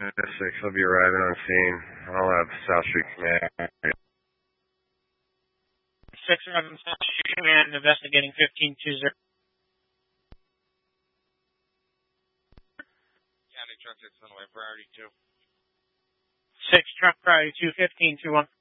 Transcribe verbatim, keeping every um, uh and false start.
six, I'll be arriving on scene. I'll have South Street Command. six eleven South Street Command investigating fifteen two zero. County truck six on the way, priority two. six truck priority two, fifteen two one.